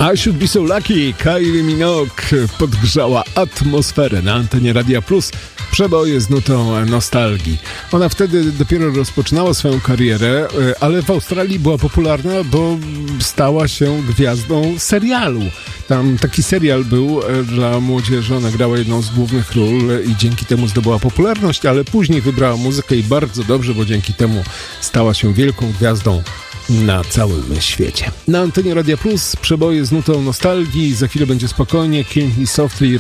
I Should Be So Lucky, Kylie Minogue podgrzała atmosferę na antenie Radia Plus. Przeboje z nutą nostalgii. Ona wtedy dopiero rozpoczynała swoją karierę, ale w Australii była popularna, bo stała się gwiazdą serialu. Tam taki serial był dla młodzieży, ona grała jedną z głównych ról i dzięki temu zdobyła popularność, ale później wybrała muzykę i bardzo dobrze, bo dzięki temu stała się wielką gwiazdą na całym świecie. Na antenie Radia Plus przeboje z nutą nostalgii. Za chwilę będzie spokojnie. Kill Me Softly,